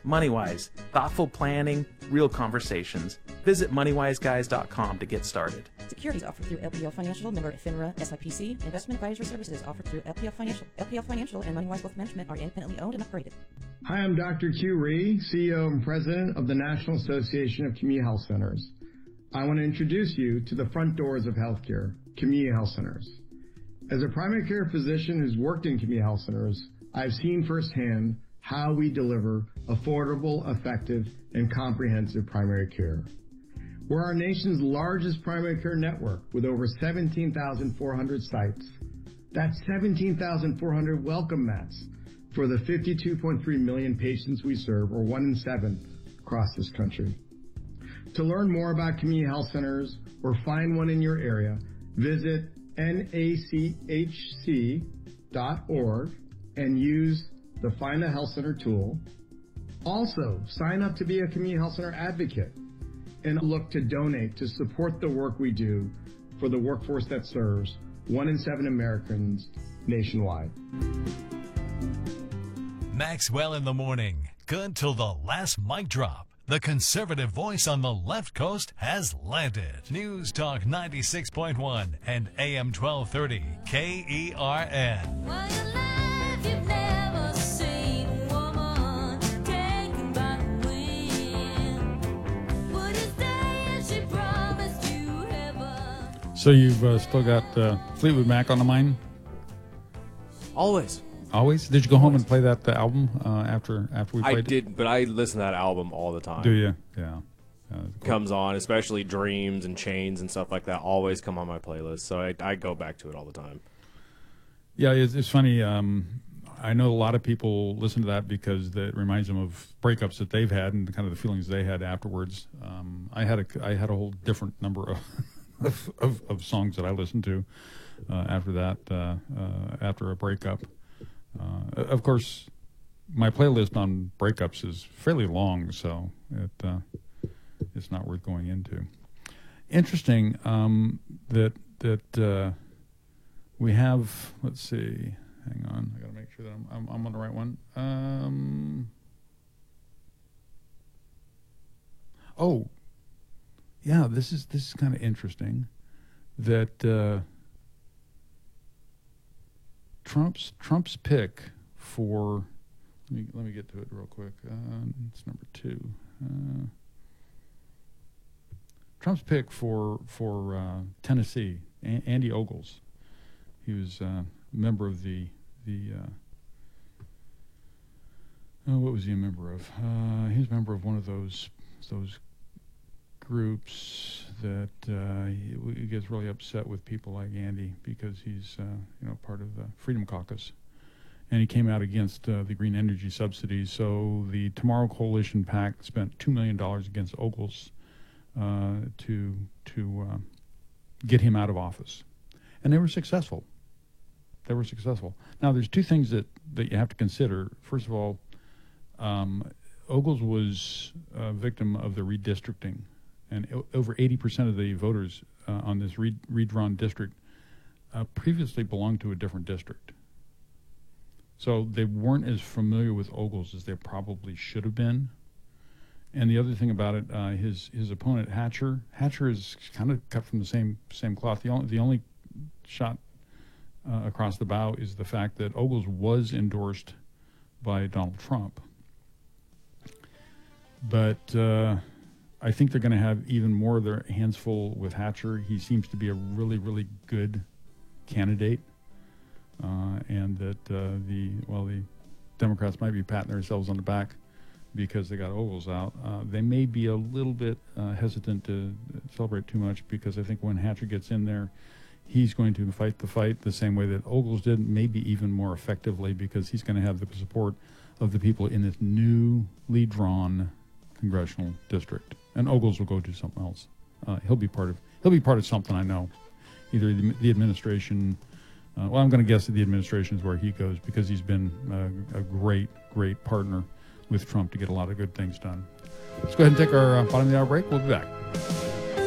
MoneyWise, thoughtful planning, real conversations. Visit MoneyWiseGuys.com to get started. Securities offered through LPL Financial, member FINRA, SIPC. Investment advisory services offered through LPL Financial. LPL Financial and MoneyWise Wealth Management are independently owned and operated. Hi, I'm Dr. Q Rhee, CEO and President of the National Association of Community Health Centers. I want to introduce you to the front doors of healthcare, community health centers. As a primary care physician who's worked in community health centers, I've seen firsthand how we deliver affordable, effective, and comprehensive primary care. We're our nation's largest primary care network with over 17,400 sites. That's 17,400 welcome mats for the 52.3 million patients we serve, or 1 in 7 across this country. To learn more about community health centers or find one in your area, visit nachc.org and use the Find a Health Center tool. Also, sign up to be a community health center advocate and look to donate to support the work we do for the workforce that serves 1 in 7 Americans nationwide. Maxwell in the Morning. Good till the last mic drop. The conservative voice on the left coast has landed. News Talk 96.1 and AM 1230 KERN. While you laugh, you've never seen a woman taken by the wind. Would you stay as she promised you heaven? So you've still got Fleetwood Mac on the mind? Always. Always? Did you go home and play that album after we played it? I did, but I listen to that album all the time. Do you? Yeah. Cool. Comes on, especially Dreams and Chains and stuff like that, always come on my playlist. So I go back to it all the time. Yeah, it's funny. I know a lot of people listen to that because it reminds them of breakups that they've had and kind of the feelings they had afterwards. I had a whole different number of songs that I listened to after that, after a breakup. Of course, my playlist on breakups is fairly long, so it's not worth going into. Interesting that we have. Let's see. Hang on, I got to make sure that I'm on the right one. Oh, yeah. This is kind of interesting. That. Trump's pick for let me get to it real quick. It's number 2. Trump's pick for Tennessee, Andy Ogles. He was a member of the what was he a member of? He was a member of one of those groups that he gets really upset with people like Andy because he's part of the Freedom Caucus, and he came out against the green energy subsidies. So the Tomorrow Coalition PAC spent $2 million against Ogles to get him out of office, and they were successful. Now, there's two things that you have to consider. First of all, Ogles was a victim of the redistricting. And over 80% of the voters on this redrawn district previously belonged to a different district. So they weren't as familiar with Ogles as they probably should have been. And the other thing about it, his opponent Hatcher is kind of cut from the same cloth. The only shot across the bow is the fact that Ogles was endorsed by Donald Trump. But I think they're going to have even more of their hands full with Hatcher. He seems to be a really, really good candidate, and that the Democrats might be patting themselves on the back because they got Ogles out. They may be a little bit hesitant to celebrate too much because I think when Hatcher gets in there, he's going to fight the fight the same way that Ogles did, maybe even more effectively, because he's going to have the support of the people in this newly drawn congressional district. And Ogles will go do something else. He'll be part of something, I know. Either the administration. Well, I'm going to guess that the administration is where he goes because he's been a great partner with Trump to get a lot of good things done. Let's go ahead and take our bottom of the hour break. We'll be back.